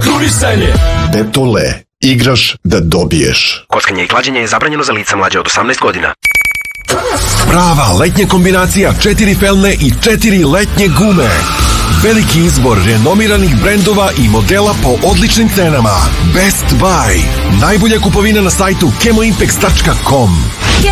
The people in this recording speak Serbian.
Krunisanje. Betole. Igraš da dobiješ. Kockanje i klađenje je zabranjeno za lica mlađe od 18 godina. Prava letnja kombinacija 4 felne i 4 letnje gume. Veliki izbor renomiranih brendova i modela po odličnim cenama. Best Buy. Najbolja kupovina na sajtu chemoimpex.com.